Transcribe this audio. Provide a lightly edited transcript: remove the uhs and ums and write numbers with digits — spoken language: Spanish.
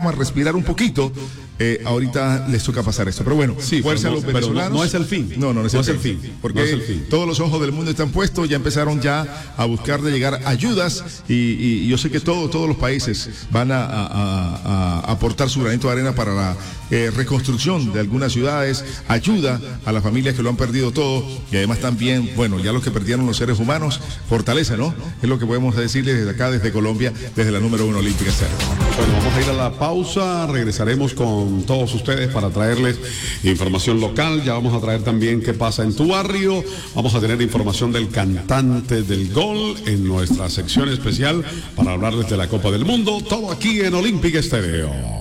como a respirar un poquito, ahorita les toca pasar esto. Pero bueno, sí, fuerza a los venezolanos. No es el fin. No es el fin. Porque no es el fin. Todos los ojos del mundo están puestos, ya empezaron ya a buscar de llegar ayudas y yo sé que todos los países van a aportar su granito de arena para la reconstrucción de algunas ciudades, ayuda a las familias que lo han perdido todo y además también, bueno, ya los que perdieron los seres humanos, fortaleza, ¿no? Es lo que podemos decirles desde acá, desde Colombia, desde la número 1 Olímpica Estéreo. Bueno, vamos a ir a la pausa, regresaremos con todos ustedes para traerles información local, ya vamos a traer también qué pasa en tu barrio, vamos a tener información del cantante del gol en nuestra sección especial para hablarles de la Copa del Mundo, todo aquí en Olímpica Estéreo.